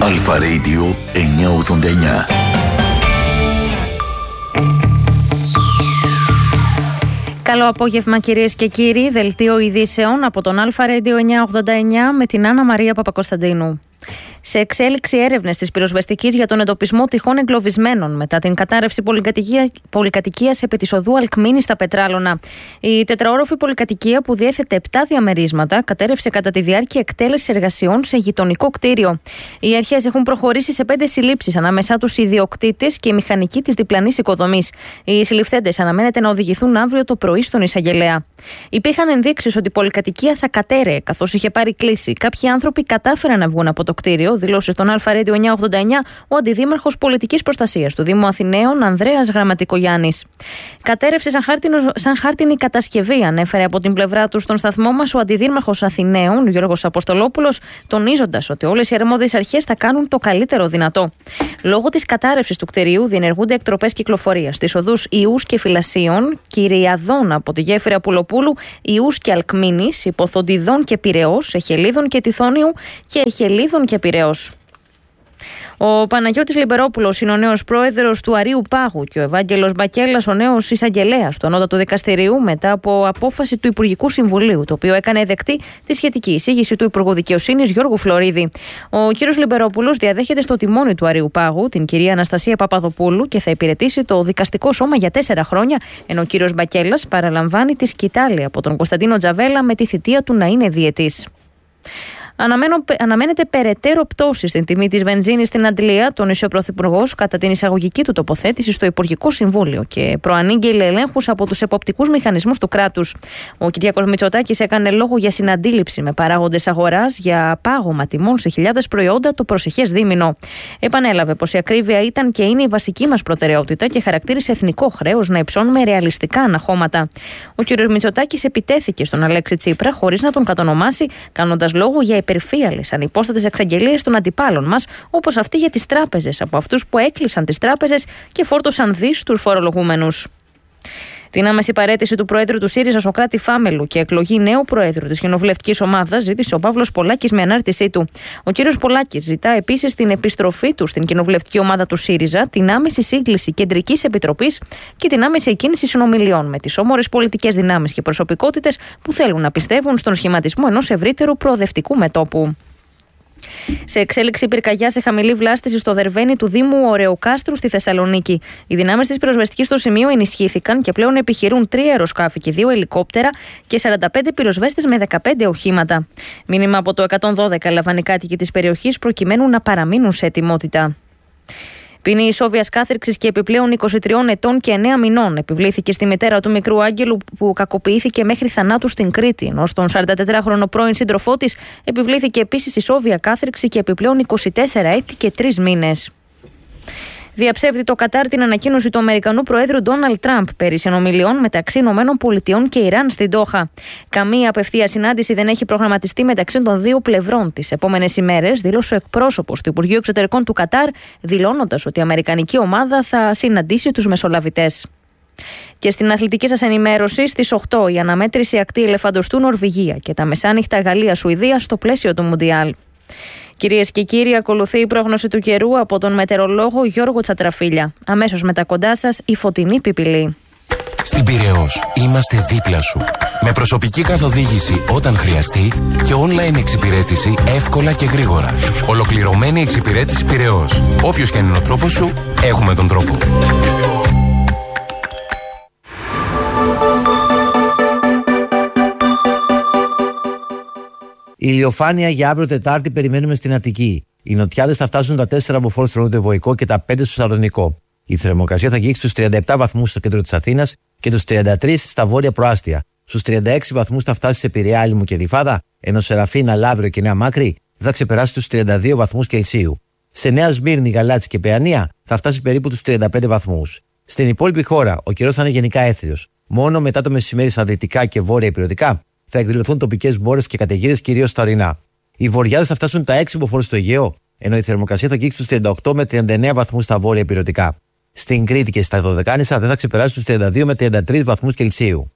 Αλφα Radio 989. Καλό απόγευμα κυρίες και κύριοι, δελτίο ειδήσεων από τον Αλφα Radio 989 με την Άννα Μαρία Παπακοσταντίνου. Σε εξέλιξη έρευνες της πυροσβεστικής για τον εντοπισμό τυχών εγκλωβισμένων μετά την κατάρρευση πολυκατοικίας επί της οδού Αλκμήνη στα Πετράλωνα. Η τετραόροφη πολυκατοικία που διέθετε 7 διαμερίσματα κατέρευσε κατά τη διάρκεια εκτέλεσης εργασιών σε γειτονικό κτίριο. Οι αρχές έχουν προχωρήσει σε 5 συλλήψεις, ανάμεσά τους οι ιδιοκτήτες και οι μηχανικοί της διπλανής οικοδομής. Οι συλληφθέντες αναμένεται να οδηγηθούν αύριο το πρωί στον εισαγγελέα. Υπήρχαν ενδείξεις ότι η πολυκατοικία θα κατέρεε καθώς είχε πάρει κλίση. Κάποιοι άνθρωποι κατάφεραν να βγουν από το κτίριο, δήλωσε στον Αλφα Radio 989 ο Αντιδήμαρχος Πολιτικής Προστασίας του Δήμου Αθηναίων, Ανδρέας Γραμματικογιάννης. Κατέρευσε σαν χάρτινη κατασκευή, ανέφερε από την πλευρά του στον σταθμό μας ο Αντιδήμαρχος Αθηναίων, Γιώργος Αποστολόπουλος, τονίζοντας ότι όλες οι αρμόδιες αρχές θα κάνουν το καλύτερο δυνατό. Λόγω της κατάρρευσης του κτηρίου διενεργούνται εκτροπές κυκλοφορίας στις οδούς Ιούς και Φυλασίων, Κυριαδών από τη γέφυρα Πουλοπούλου, Ιούς και Αλκμήνης, Υποθοντιδών και Πειραιώς, Εχελίδων και Τιθόνιου και Εχελίδων και Πειραιώς. Ο Παναγιώτης Λιμπερόπουλος είναι ο νέος πρόεδρος του Αρείου Πάγου και ο Ευάγγελος Μπακέλας ο νέος εισαγγελέας του Ανώτατου Δικαστηρίου μετά από απόφαση του Υπουργικού Συμβουλίου, το οποίο έκανε δεκτή τη σχετική εισήγηση του Υπουργού Δικαιοσύνης Γιώργου Φλωρίδη. Ο κύριος Λιμπερόπουλος διαδέχεται στο τιμόνι του Αρείου Πάγου την κυρία Αναστασία Παπαδοπούλου και θα υπηρετήσει το δικαστικό σώμα για 4 χρόνια, ενώ ο κύριος Μπακέλας παραλαμβάνει τη σκητάλη από τον Κωνσταντίνο Τζαβέλα με τη θητεία του να είναι διετής. Αναμένεται περαιτέρω πτώση στην τιμή της βενζίνης στην Αντλία, τόνισε ο Πρωθυπουργός κατά την εισαγωγική του τοποθέτηση στο Υπουργικό Συμβούλιο και προανήγγειλε ελέγχους από τους εποπτικούς μηχανισμούς του κράτους. Ο Κυριάκος Μητσοτάκης έκανε λόγο για συναντήληψη με παράγοντες αγοράς για πάγωμα τιμών σε χιλιάδες προϊόντα το προσεχές δίμηνο. Επανέλαβε πως η ακρίβεια ήταν και είναι η βασική μας προτεραιότητα και χαρακτήρισε εθνικό χρέος να υψώνουμε ρεαλιστικά αναχώματα. Ο κ. Μητσοτάκης επιτέθηκε στον Αλέξη Τσίπρα χωρίς να τον κατονομάσει, κάνοντας λόγο για υπερφύαλες ανυπόστατες εξαγγελίες των αντιπάλων μας, όπως αυτή για τις τράπεζες, από αυτούς που έκλεισαν τις τράπεζες και φόρτωσαν δις στους φορολογούμενους. Την άμεση παραίτηση του Προέδρου του ΣΥΡΙΖΑ Σωκράτη Φάμελου και εκλογή νέου Προέδρου της Κοινοβουλευτικής Ομάδας ζήτησε ο Παύλος Πολάκης με ανάρτησή του. Ο κύριος Πολάκης ζητά επίσης την επιστροφή του στην Κοινοβουλευτική Ομάδα του ΣΥΡΙΖΑ, την άμεση σύγκληση Κεντρικής Επιτροπής και την άμεση εκκίνηση συνομιλιών με τις όμορες πολιτικές δυνάμεις και προσωπικότητες που θέλουν να πιστεύουν στον σχηματισμό ενός ευρύτερου προοδευτικού μετώπου. Σε εξέλιξη πυρκαγιά σε χαμηλή βλάστηση στο Δερβαίνι του Δήμου Ωρεοκάστρου στη Θεσσαλονίκη. Οι δυνάμεις της πυροσβεστικής στο σημείο ενισχύθηκαν και πλέον επιχειρούν 3 αεροσκάφη και 2 ελικόπτερα και 45 πυροσβέστες με 15 οχήματα. Μήνυμα από το 112 λαμβάνει κάτοικοι της περιοχής προκειμένου να παραμείνουν σε ετοιμότητα. Ποινή ισόβιας κάθριξης και επιπλέον 23 ετών και 9 μηνών επιβλήθηκε στη μητέρα του μικρού Άγγελου που κακοποιήθηκε μέχρι θανάτου στην Κρήτη, ενώ στον 44χρονο πρώην σύντροφό της επιβλήθηκε επίσης ισόβια κάθριξη και επιπλέον 24 έτη και 3 μήνες. Διαψεύδει το Κατάρ την ανακοίνωση του Αμερικανού Προέδρου Ντόναλντ Τραμπ περί συνομιλιών μεταξύ ΗΠΑ και Ιράν στην Ντόχα. Καμία απευθεία συνάντηση δεν έχει προγραμματιστεί μεταξύ των δύο πλευρών τις επόμενες ημέρες, δήλωσε ο εκπρόσωπος του Υπουργείου Εξωτερικών του Κατάρ, δηλώνοντας ότι η αμερικανική ομάδα θα συναντήσει τους μεσολαβητές. Και στην αθλητική σας ενημέρωση, στις 8 η αναμέτρηση ακτή ελεφαντοστού Νορβηγία και τα μεσάνυχτα Γαλλία-Σουηδία στο πλαίσιο του Μουντιάλ. Κυρίες και κύριοι, ακολουθεί η πρόγνωση του καιρού από τον μετεωρολόγο Γιώργο Τσατραφίλια. Αμέσως μετά κοντά σας η φωτεινή Πιπιλή. Στην Πειραιώς είμαστε δίπλα σου. Με προσωπική καθοδήγηση όταν χρειαστεί και online εξυπηρέτηση εύκολα και γρήγορα. Ολοκληρωμένη εξυπηρέτηση Πειραιώς. Όποιος και αν είναι ο τρόπος σου, έχουμε τον τρόπο. Η ηλιοφάνεια για αύριο Τετάρτη περιμένουμε στην Αττική. Οι νοτιάδες θα φτάσουν τα 4 μποφόρ στο νοτιοβοϊκό και τα 5 στο Σαλονικό. Η θερμοκρασία θα αγγίξει στους 37 βαθμούς στο κέντρο της Αθήνας και τους 33 στα βόρεια προάστια. Στους 36 βαθμούς θα φτάσει σε Πειραιά, Άλυμο και Ρυφάδα, ενώ Σεραφίνα, Λαύριο και Νέα Μάκρη θα ξεπεράσει τους 32 βαθμούς Κελσίου. Σε Νέα Σμύρνη, Γαλάτσι και Παιανία θα φτάσει περίπου τους 35 βαθμούς. Στην υπόλοιπη χώρα ο καιρός θα είναι γενικά έθριος. Μόνο μετά το μεσημέρι στα δυτικά και βόρεια ηπειρωτικά θα εκδηλωθούν τοπικές μπόρες και καταιγίδες, κυρίως στα ορεινά. Οι βορειάδες θα φτάσουν τα 6 μποφόρ στο Αιγαίο, ενώ η θερμοκρασία θα αγγίξει τους 38 με 39 βαθμούς στα βόρεια ηπειρωτικά. Στην Κρήτη και στα Δωδεκάνησα δεν θα ξεπεράσει τους 32 με 33 βαθμούς Κελσίου.